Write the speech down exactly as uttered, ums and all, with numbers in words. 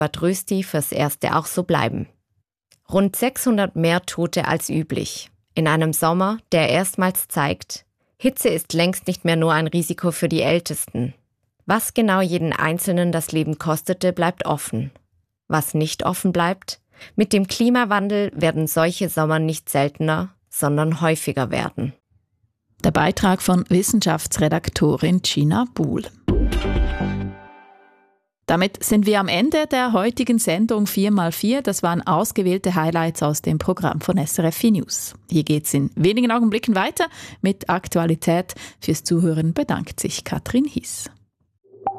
Bad Rösti fürs Erste auch so bleiben. Rund sechshundert mehr Tote als üblich. In einem Sommer, der erstmals zeigt, Hitze ist längst nicht mehr nur ein Risiko für die Ältesten. Was genau jeden Einzelnen das Leben kostete, bleibt offen. Was nicht offen bleibt? Mit dem Klimawandel werden solche Sommer nicht seltener, sondern häufiger werden. Der Beitrag von Wissenschaftsredaktorin Gina Buhl. Damit sind wir am Ende der heutigen Sendung vier mal vier. Das waren ausgewählte Highlights aus dem Programm von S R F vier News. Hier geht's in wenigen Augenblicken weiter mit Aktualität. Fürs Zuhören bedankt sich Katrin Hiss.